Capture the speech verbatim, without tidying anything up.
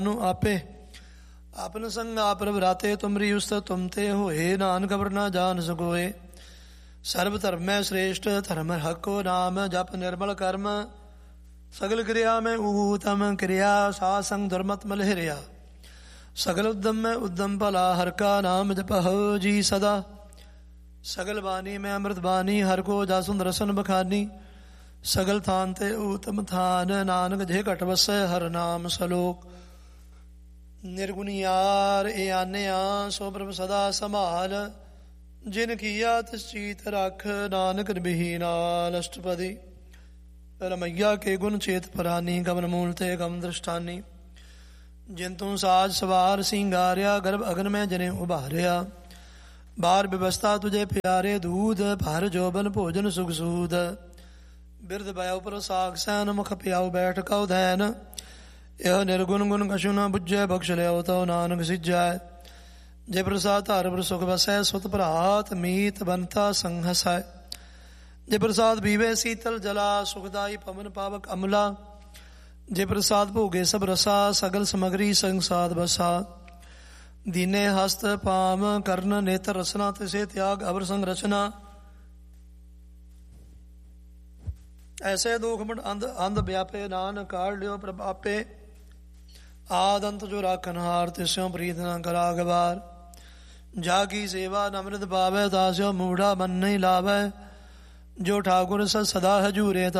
आपे आपन संग आप रघुराते तुमरी उस्त तुम ते होए नानक अवर ना जान सकोए। सर्व धर्म में श्रेष्ठ धर्म हको नाम जप निर्मल कर्म सगल क्रिया में उत्तम क्रिया सासंग धर्मत मलहरिया। सगल उद्यम में उद्यम भला हर का नाम जप हो जी सदा। सगल बानी में अमृत बानी हर को जासुन रसन बखानी। सगल थान ते उत्तम थान नानक जे घट बसै हर नाम सलोक। निर्गुण यार ए आन्या सो प्रभ सदा संभाल। जिन किया तिस चीत रख नानक बिहीनाल अष्टपदी। रमैया के गुण चेत परानी गमन मूल ते गम दृष्टानी। जिन तू साज सवार सिंगारिया गर्भ अगन में जने उभारिया। बार व्यवस्था तुझे प्यारे दूध भर जोबन भोजन सुख सूद। बिरद बयाउ पर साग सैन मुख प्याऊ बैठ कौ धैन। यह निर्गुण गुण कछु न बुझे बख्श ले तो नानक सिजाय। जे प्रसाद हर पर सुख बसै सुत भरात मीत बनता संघसै। जे प्रसाद पीवे शीतल जला सुखदाई पवन पावक अमला। जे प्रसाद भोगे सब रसा सगल समगरी संसाद बसा। दीने हस्त पाम कर्ण नेत्र रसना तिसे त्याग अवर संग रचना। ऐसे दुख मुंड अंध अंध व्यापे नान काढ़ लियो प्रभ आपे। आद अंत जो राखन हार तिस्यों प्रीत न करा गवार। जाकी सेवा नमृत पावे तास्यो मूढ़ा मन नहीं लावे। जो ठाकुर स सदा हजूरे